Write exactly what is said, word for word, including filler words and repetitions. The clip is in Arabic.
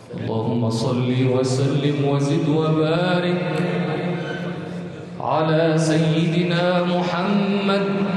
اللهم صل وسلم وزد وبارك على سيدنا محمد